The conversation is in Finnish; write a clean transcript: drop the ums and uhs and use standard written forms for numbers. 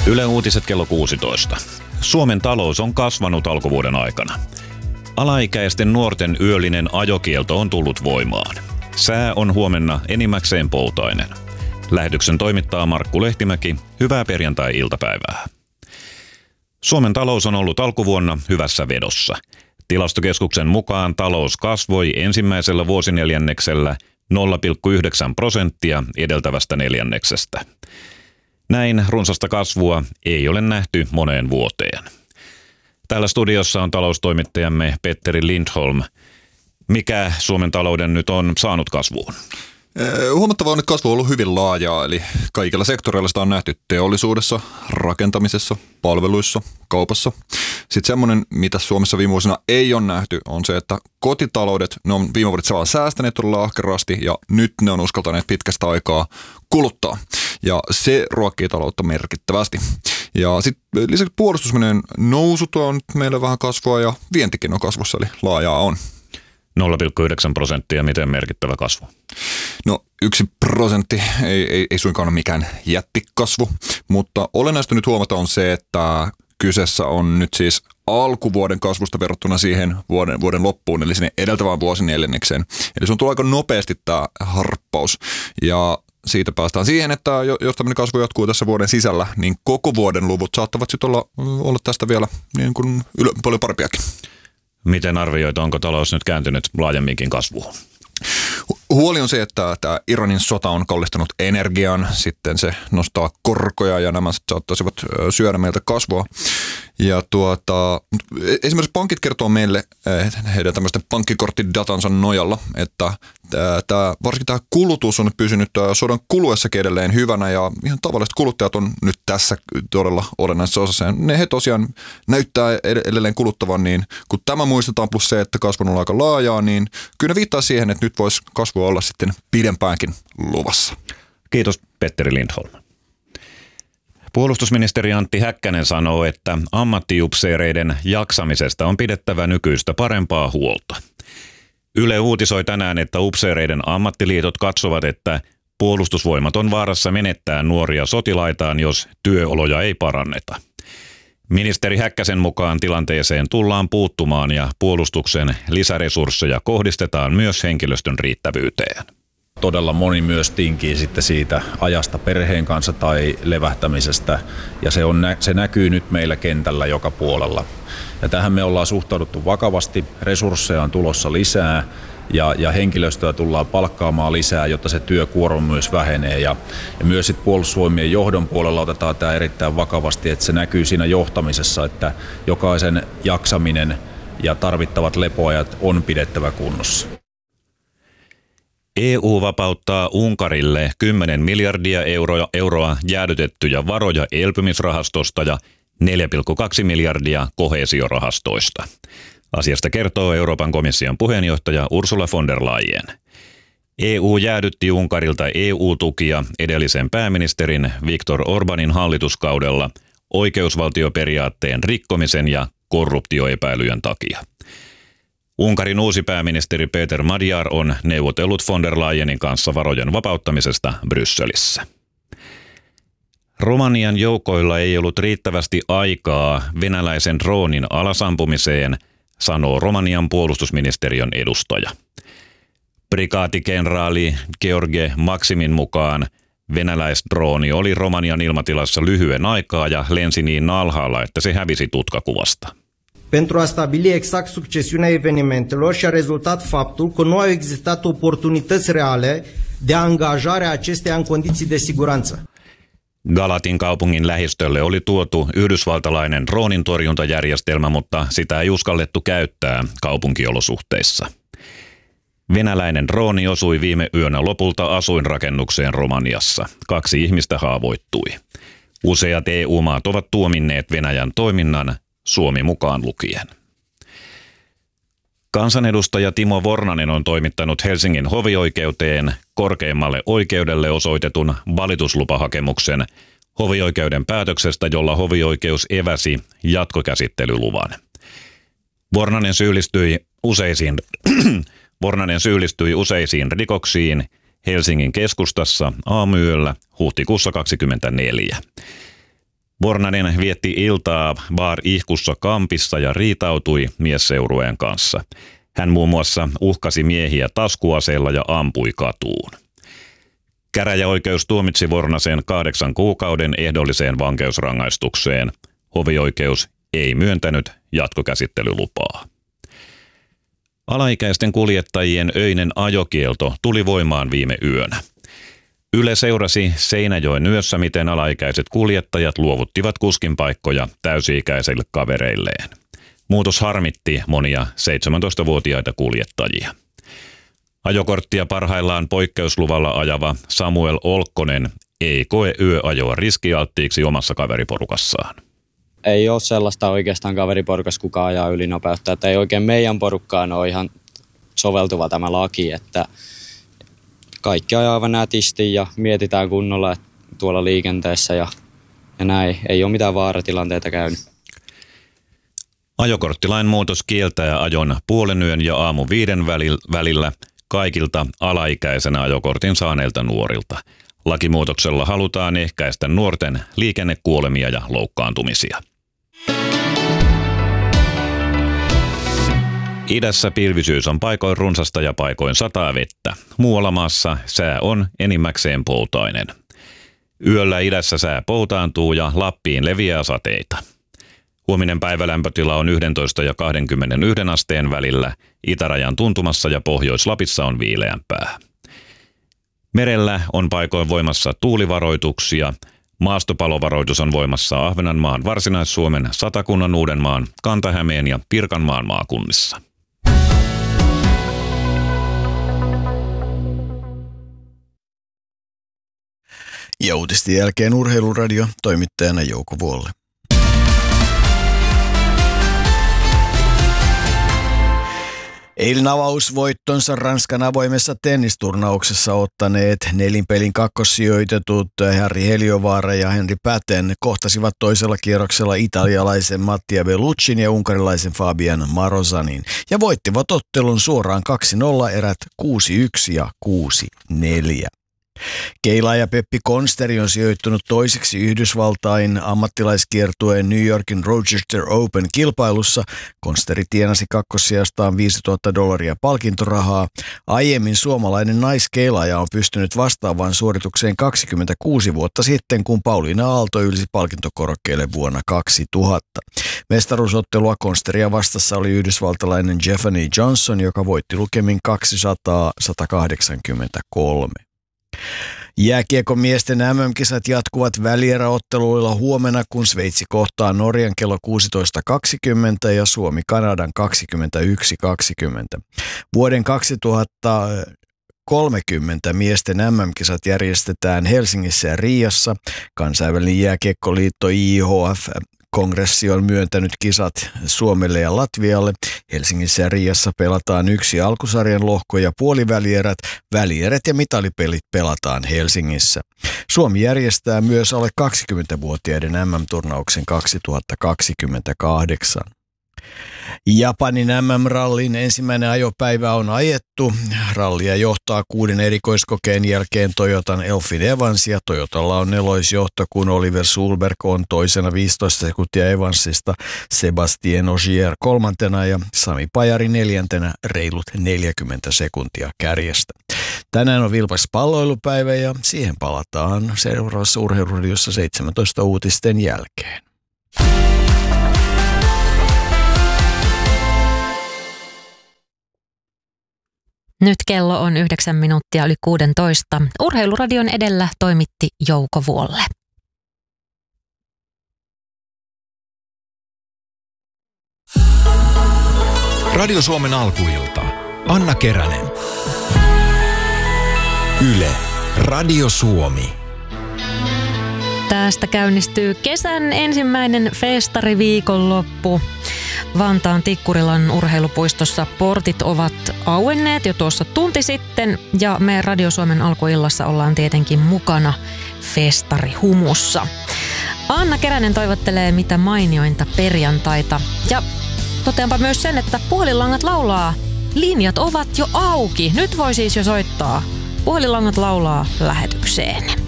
Yle Uutiset kello 16. Suomen talous on kasvanut alkuvuoden aikana. Alaikäisten nuorten yöllinen ajokielto on tullut voimaan. Sää on huomenna enimmäkseen poutainen. Lähetyksen toimittaa Markku Lehtimäki. Hyvää perjantai-iltapäivää. Suomen talous on ollut alkuvuonna hyvässä vedossa. Tilastokeskuksen mukaan talous kasvoi ensimmäisellä vuosineljänneksellä 0,9% edeltävästä neljänneksestä. Näin runsasta kasvua ei ole nähty moneen vuoteen. Täällä studiossa on taloustoimittajamme Petteri Lindholm. Mikä Suomen talouden nyt on saanut kasvuun? Huomattavaa on, että kasvu on ollut hyvin laajaa, eli kaikilla sektoreilla sitä on nähty teollisuudessa, rakentamisessa, palveluissa, kaupassa. Sitten semmoinen, mitä Suomessa viime vuosina ei ole nähty, on se, että kotitaloudet, ne on viime vuodet vaan säästäneet todella ahkerasti ja nyt ne on uskaltaneet pitkästä aikaa kuluttaa. Ja se ruokkii taloutta merkittävästi. Ja sitten lisäksi puolustusmenojen nousut on nyt meillä vähän kasvua ja vientikin on kasvussa, eli laajaa on. 0,9%, miten merkittävä kasvu? No 1% ei suinkaan ole mikään jättikasvu, mutta olennaista nyt huomata on se, että kyseessä on nyt siis alkuvuoden kasvusta verrattuna siihen vuoden loppuun, eli sinne edeltävään vuosineljännekseen. Eli se on tullut aika nopeasti tämä harppaus ja siitä päästään siihen, että jos tämmöinen kasvu jatkuu tässä vuoden sisällä, niin koko vuoden luvut saattavat sitten olla tästä vielä niin kuin paljon parempiakin. Miten arvioit, onko talous nyt kääntynyt laajemminkin kasvuun? Huoli on se, että tämä Iranin sota on kallistanut energian, sitten se nostaa korkoja ja nämä saattaisivat syödä meiltä kasvua. Ja esimerkiksi pankit kertoo meille heidän tämmöisten pankkikorttidatansa nojalla, että varsinkin tämä kulutus on pysynyt sodan kuluessakin edelleen hyvänä ja ihan tavalliset kuluttajat on nyt tässä todella olennaisessa osassa. Ja he tosiaan näyttää edelleen kuluttavan, niin kun tämä muistetaan plus se, että kasvu on aika laajaa, niin kyllä ne viittaa siihen, että nyt voisi kasvua olla sitten pidempäänkin luvassa. Kiitos Petteri Lindholm. Puolustusministeri Antti Häkkänen sanoo, että ammattiupseereiden jaksamisesta on pidettävä nykyistä parempaa huolta. Yle uutisoi tänään, että upseereiden ammattiliitot katsovat, että puolustusvoimat on vaarassa menettää nuoria sotilaitaan, jos työoloja ei paranneta. Ministeri Häkkäsen mukaan tilanteeseen tullaan puuttumaan ja puolustuksen lisäresursseja kohdistetaan myös henkilöstön riittävyyteen. Todella moni myös tinkii sitten ajasta perheen kanssa tai levähtämisestä ja se näkyy nyt meillä kentällä joka puolella. Ja tähän me ollaan suhtauduttu vakavasti, resursseja on tulossa lisää ja henkilöstöä tullaan palkkaamaan lisää, jotta se työkuorma myös vähenee. Ja myös sit puolustusvoimien johdon puolella otetaan tämä erittäin vakavasti, että se näkyy siinä johtamisessa, että jokaisen jaksaminen ja tarvittavat lepoajat on pidettävä kunnossa. EU vapauttaa Unkarille 10 miljardia euroa jäädytettyjä varoja elpymisrahastosta ja 4,2 miljardia koheesiorahastoista. Asiasta kertoo Euroopan komission puheenjohtaja Ursula von der Leyen. EU jäädytti Unkarilta EU-tukia edellisen pääministerin Viktor Orbanin hallituskaudella oikeusvaltioperiaatteen rikkomisen ja korruptioepäilyjen takia. Unkarin uusi pääministeri Péter Magyar on neuvotellut von der Leyenin kanssa varojen vapauttamisesta Brysselissä. Romanian joukoilla ei ollut riittävästi aikaa venäläisen droonin alasampumiseen, sanoo Romanian puolustusministeriön edustaja. Prikaatikenraali George Maximin mukaan venäläisdrooni oli Romanian ilmatilassa lyhyen aikaa ja lensi niin alhaalla, että se hävisi tutkakuvasta. Pentru a stabili exact succesiunea evenimentelor și a rezultat faptul că nu au existat oportunități reale de angajare a acesteia în condiții de siguranță. Galatin kaupungin lähistölle oli tuotu yhdysvaltalainen droonintorjuntajärjestelmä, mutta sitä ei uskallettu käyttää kaupunkiolosuhteissa. Venäläinen drooni osui viime yönä lopulta asuinrakennukseen Romaniassa. 2 ihmistä haavoittui. Useat EU-maat ovat tuominneet Venäjän toiminnan, Suomi mukaan lukien. Kansanedustaja Timo Vornanen on toimittanut Helsingin hovioikeuteen korkeimmalle oikeudelle osoitetun valituslupahakemuksen hovioikeuden päätöksestä, jolla hovioikeus eväsi jatkokäsittelyluvan. Vornanen syyllistyi useisiin rikoksiin Helsingin keskustassa aamuyöllä huhtikuussa 2024. Vornanen vietti iltaa bar-ihkussa Kampissa ja riitautui miesseurueen kanssa. Hän muun muassa uhkasi miehiä taskuaseella ja ampui katuun. Käräjäoikeus tuomitsi Vornasen 8 kuukauden ehdolliseen vankeusrangaistukseen. Hovioikeus ei myöntänyt jatkokäsittelylupaa. Alaikäisten kuljettajien öinen ajokielto tuli voimaan viime yönä. Yle seurasi Seinäjoen yössä, miten alaikäiset kuljettajat luovuttivat kuskinpaikkoja täysi-ikäisille kavereilleen. Muutos harmitti monia 17-vuotiaita kuljettajia. Ajokorttia parhaillaan poikkeusluvalla ajava Samuel Olkkonen ei koe yöajoa riskialttiiksi omassa kaveriporukassaan. Ei ole sellaista oikeastaan kaveriporukassa, kuka ajaa ylinopeutta. Että ei oikein meidän porukkaan ole ihan soveltuva tämä laki, että kaikki ajaa aivan nätisti ja mietitään kunnolla tuolla liikenteessä ja näin. Ei ole mitään vaaratilanteita käynyt. Ajokorttilain muutos kieltää ajon puolen yön ja aamu 5 välillä kaikilta alaikäisenä ajokortin saaneilta nuorilta. Lakimuutoksella halutaan ehkäistä nuorten liikennekuolemia ja loukkaantumisia. Idässä pilvisyys on paikoin runsasta ja paikoin sataa vettä. Muualla maassa sää on enimmäkseen poutainen. Yöllä idässä sää poutaantuu ja Lappiin leviää sateita. Huominen päivälämpötila on 11 ja 21 asteen välillä. Itärajan tuntumassa ja Pohjois-Lapissa on viileämpää. Merellä on paikoin voimassa tuulivaroituksia. Maastopalovaroitus on voimassa Ahvenanmaan, Varsinais-Suomen, Satakunnan, Uudenmaan, Kanta-Hämeen ja Pirkanmaan maakunnissa. Ja uutisten jälkeen Urheiluradio, toimittajana Jouko Vuolle. Eilen avausvoittonsa Ranskan avoimessa tennisturnauksessa ottaneet nelinpelin kakkossijoitetut Harri Heliovaara ja Henri Päten kohtasivat toisella kierroksella italialaisen Mattia Belluccin ja unkarilaisen Fabian Marozanin ja voittivat ottelun suoraan 2-0 erät 6-1 ja 6-4. Keilaaja Peppi Konsteri on sijoittunut toiseksi Yhdysvaltain ammattilaiskiertueen New Yorkin Rochester Open-kilpailussa. Konsteri tienasi kakkossijastaan $5,000 palkintorahaa. Aiemmin suomalainen naiskeilaaja on pystynyt vastaavaan suoritukseen 26 vuotta sitten, kun Pauliina Aalto ylsi palkintokorokkeelle vuonna 2000. Mestaruusottelua Konsteria vastassa oli yhdysvaltalainen Jeffany Johnson, joka voitti lukemin 200-183. Jääkiekon miesten MM-kisat jatkuvat välieräotteluilla huomenna, kun Sveitsi kohtaa Norjan kello 16.20 ja Suomi Kanadan 21.20. Vuoden 2030 miesten MM-kisat järjestetään Helsingissä ja Riassa. Kansainvälinen jääkiekkoliitto IHF Kongressi on myöntänyt kisat Suomelle ja Latvialle. Helsingissä ja Riassa pelataan yksi alkusarjan lohko ja puolivälierät. Välierät ja mitalipelit pelataan Helsingissä. Suomi järjestää myös alle 20-vuotiaiden MM-turnauksen 2028. Japanin MM-rallin ensimmäinen ajopäivä on ajettu. Rallia johtaa 6 erikoiskokeen jälkeen Toyotan Elfyn Evans ja Toyotalla on nelosjohto, kun Oliver Sulberg on toisena 15 sekuntia Evansista, Sebastien Ogier kolmantena ja Sami Pajari neljäntenä reilut 40 sekuntia kärjestä. Tänään on vilkas palloilupäivä ja siihen palataan seuraavassa Urheiluradiossa 17 uutisten jälkeen. Nyt kello on 9 minuuttia yli 16. Urheiluradion edellä toimitti Jouko Vuolle. Radio Suomen alkuilta. Anna Keränen. Yle. Radio Suomi. Tästä käynnistyy kesän ensimmäinen festariviikonloppu. Vantaan Tikkurilan urheilupuistossa portit ovat auenneet jo tuossa tunti sitten ja me Radio Suomen alkuillassa ollaan tietenkin mukana festarihumussa. Anna Keränen toivottelee mitä mainiointa perjantaita ja toteanpa myös sen, että Puhelinlangat laulaa. Linjat ovat jo auki. Nyt voi siis jo soittaa. Puhelinlangat laulaa lähetykseen.